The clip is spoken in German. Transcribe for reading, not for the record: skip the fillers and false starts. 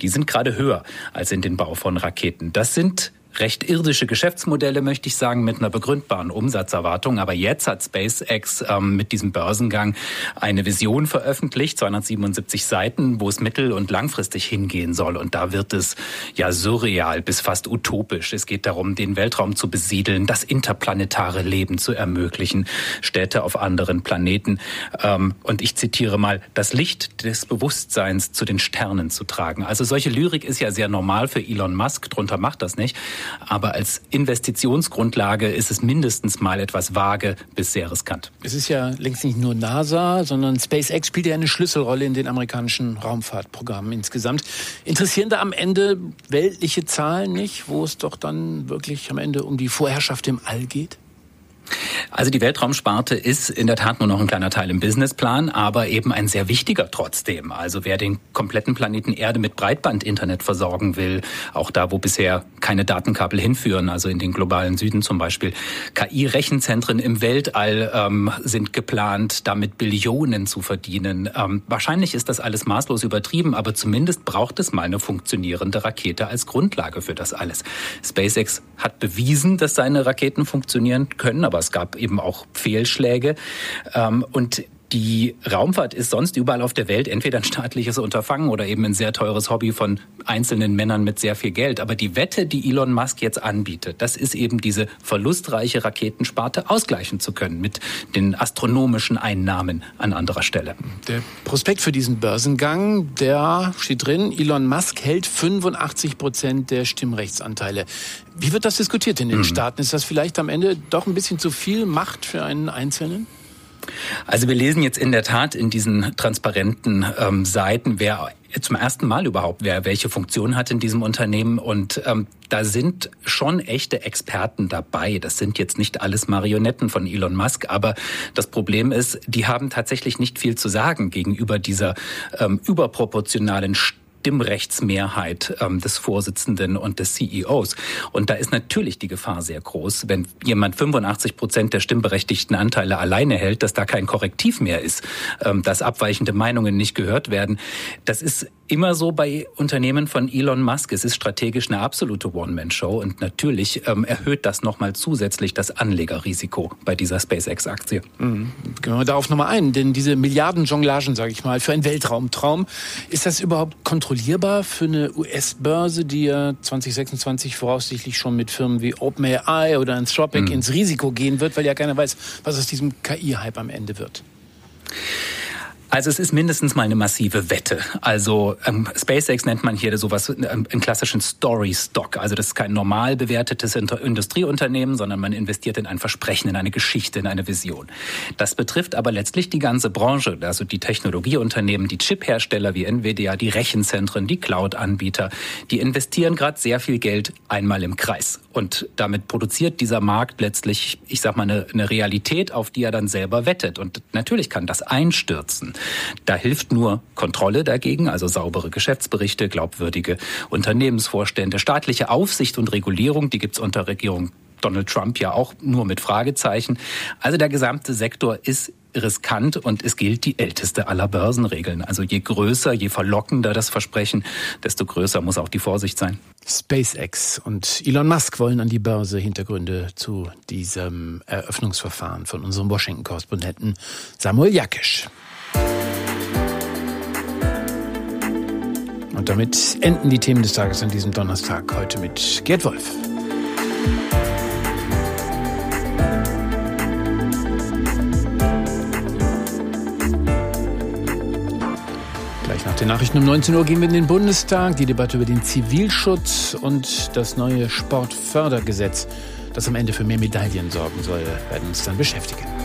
die sind gerade höher als in den Bau von Raketen. Das sind recht irdische Geschäftsmodelle, möchte ich sagen, mit einer begründbaren Umsatzerwartung. Aber jetzt hat SpaceX mit diesem Börsengang eine Vision veröffentlicht, 277 Seiten, wo es mittel- und langfristig hingehen soll. Und da wird es ja surreal bis fast utopisch. Es geht darum, den Weltraum zu besiedeln, das interplanetare Leben zu ermöglichen, Städte auf anderen Planeten. Und ich zitiere mal, das Licht des Bewusstseins zu den Sternen zu tragen. Also solche Lyrik ist ja sehr normal für Elon Musk, drunter macht das nicht. Aber als Investitionsgrundlage ist es mindestens mal etwas vage bis sehr riskant. Es ist ja längst nicht nur NASA, sondern SpaceX spielt ja eine Schlüsselrolle in den amerikanischen Raumfahrtprogrammen insgesamt. Interessieren da am Ende weltliche Zahlen nicht, wo es doch dann wirklich am Ende um die Vorherrschaft im All geht? Also die Weltraumsparte ist in der Tat nur noch ein kleiner Teil im Businessplan, aber eben ein sehr wichtiger trotzdem. Also wer den kompletten Planeten Erde mit Breitbandinternet versorgen will, auch da, wo bisher keine Datenkabel hinführen, also in den globalen Süden zum Beispiel. KI-Rechenzentren im Weltall sind geplant, damit Billionen zu verdienen. Wahrscheinlich ist das alles maßlos übertrieben, aber zumindest braucht es mal eine funktionierende Rakete als Grundlage für das alles. SpaceX hat bewiesen, dass seine Raketen funktionieren können, aber es gab eben auch Fehlschläge. Und die Raumfahrt ist sonst überall auf der Welt entweder ein staatliches Unterfangen oder eben ein sehr teures Hobby von einzelnen Männern mit sehr viel Geld. Aber die Wette, die Elon Musk jetzt anbietet, das ist eben diese verlustreiche Raketensparte ausgleichen zu können mit den astronomischen Einnahmen an anderer Stelle. Der Prospekt für diesen Börsengang, der steht drin, Elon Musk hält 85% der Stimmrechtsanteile. Wie wird das diskutiert in den Staaten? Ist das vielleicht am Ende doch ein bisschen zu viel Macht für einen Einzelnen? Also wir lesen jetzt in der Tat in diesen transparenten Seiten, wer zum ersten Mal überhaupt, wer welche Funktion hat in diesem Unternehmen. Und da sind schon echte Experten dabei. Das sind jetzt nicht alles Marionetten von Elon Musk. Aber das Problem ist, die haben tatsächlich nicht viel zu sagen gegenüber dieser überproportionalen Stimmrechtsmehrheit des Vorsitzenden und des CEOs. Und da ist natürlich die Gefahr sehr groß, wenn jemand 85% der stimmberechtigten Anteile alleine hält, dass da kein Korrektiv mehr ist, dass abweichende Meinungen nicht gehört werden. Das ist immer so bei Unternehmen von Elon Musk. Es ist strategisch eine absolute One-Man-Show und natürlich erhöht das nochmal zusätzlich das Anlegerrisiko bei dieser SpaceX-Aktie. Gehen wir darauf nochmal ein, denn diese Milliarden-Jonglagen, sage ich mal, für einen Weltraumtraum, ist das überhaupt kontrollierbar für eine US-Börse, die ja 2026 voraussichtlich schon mit Firmen wie OpenAI oder Anthropic ins Risiko gehen wird, weil ja keiner weiß, was aus diesem KI-Hype am Ende wird? Also es ist mindestens mal eine massive Wette. Also SpaceX nennt man hier sowas, einen klassischen Story-Stock. Also das ist kein normal bewertetes Industrieunternehmen, sondern man investiert in ein Versprechen, in eine Geschichte, in eine Vision. Das betrifft aber letztlich die ganze Branche, also die Technologieunternehmen, die Chiphersteller wie Nvidia, die Rechenzentren, die Cloud-Anbieter. Die investieren gerade sehr viel Geld einmal im Kreis. Und damit produziert dieser Markt letztlich, ich sag mal, eine Realität, auf die er dann selber wettet. Und natürlich kann das einstürzen. Da hilft nur Kontrolle dagegen, also saubere Geschäftsberichte, glaubwürdige Unternehmensvorstände, staatliche Aufsicht und Regulierung, die gibt's unter Regierung Donald Trump ja auch nur mit Fragezeichen. Also der gesamte Sektor ist riskant und es gilt die älteste aller Börsenregeln. Also je größer, je verlockender das Versprechen, desto größer muss auch die Vorsicht sein. SpaceX und Elon Musk wollen an die Börse. Hintergründe zu diesem Eröffnungsverfahren von unserem Washington-Korrespondenten Samuel Jakisch. Und damit enden die Themen des Tages an diesem Donnerstag, heute mit Gerd Wolf. Gleich nach den Nachrichten um 19 Uhr gehen wir in den Bundestag. Die Debatte über den Zivilschutz und das neue Sportfördergesetz, das am Ende für mehr Medaillen sorgen soll, werden uns dann beschäftigen.